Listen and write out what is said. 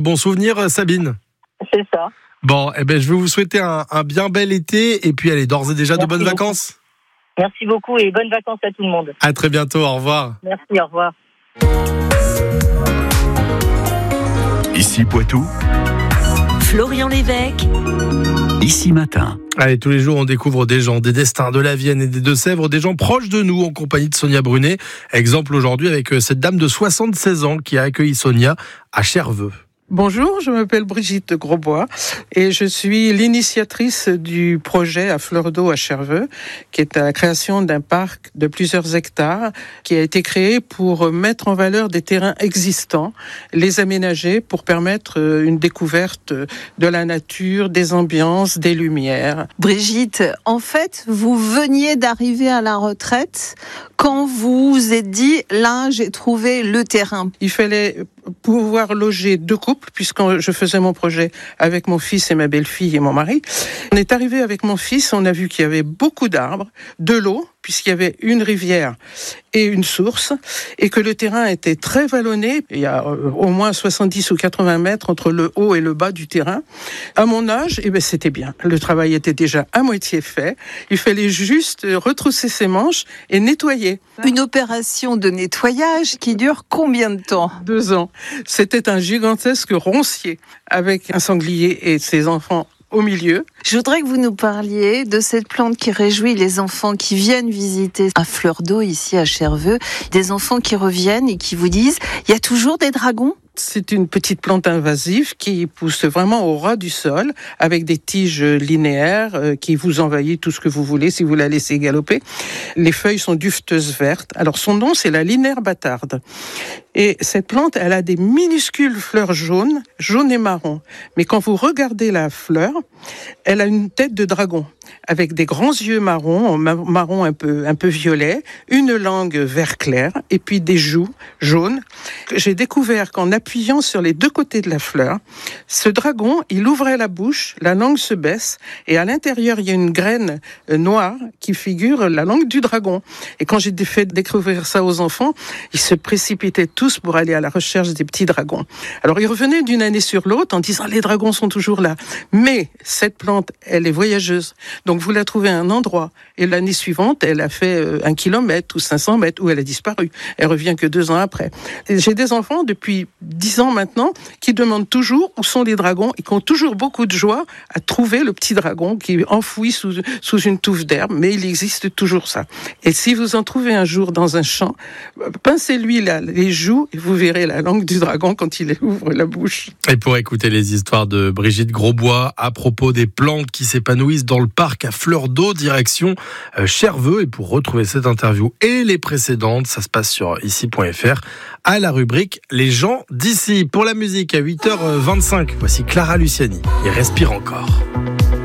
bons souvenirs, Sabine? C'est ça. Bon, je vais vous souhaiter un bien bel été et puis allez, d'ores et déjà de bonnes vacances. Merci beaucoup et bonnes vacances à tout le monde. À très bientôt, au revoir. Merci, au revoir. Ici Poitou, Florian Lévesque. Ici Matin. Allez, tous les jours, on découvre des gens, des destins de la Vienne et des Deux-Sèvres, des gens proches de nous en compagnie de Sonia Brunet. Exemple aujourd'hui avec cette dame de 76 ans qui a accueilli Sonia à Cherveux. Bonjour, je m'appelle Brigitte Grosbois et je suis l'initiatrice du projet à Fleur d'Eau à Cherveux, qui est la création d'un parc de plusieurs hectares qui a été créé pour mettre en valeur des terrains existants, les aménager pour permettre une découverte de la nature, des ambiances, des lumières. Brigitte, en fait, vous veniez d'arriver à la retraite quand vous vous êtes dit, là, j'ai trouvé le terrain. Il fallait pouvoir loger 2 couples, puisque je faisais mon projet avec mon fils et ma belle-fille et mon mari. On est arrivé avec mon fils, on a vu qu'il y avait beaucoup d'arbres, de l'eau, puisqu'il y avait une rivière et une source, et que le terrain était très vallonné. Il y a au moins 70 ou 80 mètres entre le haut et le bas du terrain. À mon âge, c'était bien. Le travail était déjà à moitié fait. Il fallait juste retrousser ses manches et nettoyer. Une opération de nettoyage qui dure combien de temps ? 2 ans. C'était un gigantesque roncier avec un sanglier et ses enfants au milieu. Je voudrais que vous nous parliez de cette plante qui réjouit les enfants qui viennent visiter à Fleur d'Eau, ici à Cherveux. Des enfants qui reviennent et qui vous disent « il y a toujours des dragons ». C'est une petite plante invasive qui pousse vraiment au ras du sol, avec des tiges linéaires qui vous envahissent tout ce que vous voulez si vous la laissez galoper. Les feuilles sont dufteuses vertes. Alors son nom, c'est la Linaire bâtarde. Et cette plante, elle a des minuscules fleurs jaunes et marron. Mais quand vous regardez la fleur, elle a une tête de dragon, avec des grands yeux marron un peu violet, une langue vert clair, et puis des joues jaunes. J'ai découvert qu'en appuyant sur les 2 côtés de la fleur, ce dragon, il ouvrait la bouche, la langue se baisse, et à l'intérieur, il y a une graine noire qui figure la langue du dragon. Et quand j'ai fait découvrir ça aux enfants, ils se précipitaient tous pour aller à la recherche des petits dragons. Alors, ils revenaient d'une année sur l'autre en disant « les dragons sont toujours là ». Mais cette plante, elle est voyageuse. Donc, vous la trouvez à un endroit. Et l'année suivante, elle a fait 1 kilomètre ou 500 mètres où elle a disparu. Elle revient que 2 ans après. Et j'ai des enfants depuis 10 ans maintenant qui demandent toujours où sont les dragons et qui ont toujours beaucoup de joie à trouver le petit dragon qui est enfoui sous une touffe d'herbe. Mais il existe toujours ça. Et si vous en trouvez un jour dans un champ, pincez-lui les joues et vous verrez la langue du dragon quand il ouvre la bouche. Et pour écouter les histoires de Brigitte Grosbois à propos des plantes qui s'épanouissent dans le parc à Fleur d'Eau, direction Cherveux. Et pour retrouver cette interview et les précédentes, ça se passe sur ici.fr à la rubrique Les gens d'ici. Pour la musique à 8h25, voici Clara Luciani et Respire encore.